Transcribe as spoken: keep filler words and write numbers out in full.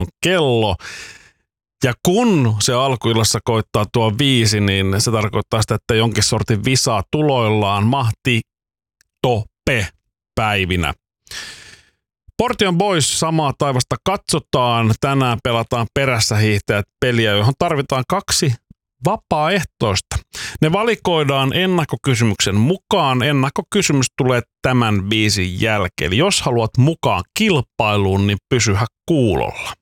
kello. Ja kun se alkuillassa koittaa tuo viisi, niin se tarkoittaa sitä, että jonkin sortin visaa tuloillaan mahti tope päivinä. Portion Boys, samaa taivasta katsotaan. Tänään pelataan perässä hiihtäjät peliä, johon tarvitaan kaksi vapaaehtoista. Ne valikoidaan ennakkokysymyksen mukaan. Ennakkokysymys tulee tämän biisin jälkeen. Eli jos haluat mukaan kilpailuun, niin pysyhä kuulolla.